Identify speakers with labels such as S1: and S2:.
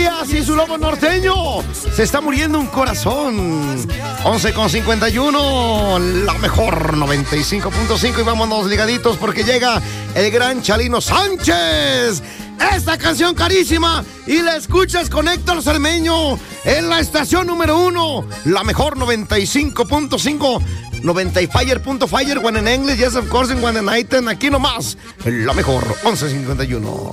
S1: días y su lobo norteño. Se está muriendo un corazón. 11:51, la mejor 95.5 y vámonos ligaditos porque llega el gran Chalino Sánchez. Esta canción carísima y la escuchas con Héctor Cermeño en la estación número 1, la mejor 95.5. 90fire.fire, when in English, yes of course, in when in Night, aquí nomás, la mejor, 11:51.